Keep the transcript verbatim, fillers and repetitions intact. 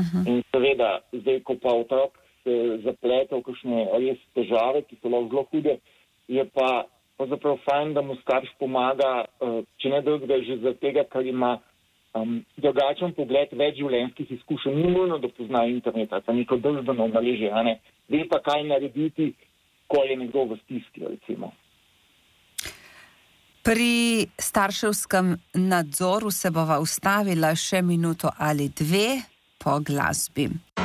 Uh-huh. In seveda, zdaj, ko pa otrok se zaplete v kakšne res težave, ki so lahko zelo hude, je pa pravzaprav fajn, da mu starš pomaga, če ne drugega, že zaradi tega, ker ima um, drugačen pogled, več življenjskih izkušenj, ni nujno, da pozna interneta, pa neko družbeno omrežje, a ne. Ve pa, kaj narediti, ko je nekdo v stiski, recimo. Pri starševskem nadzoru se bova ustavila še minuto ali dve po glasbi.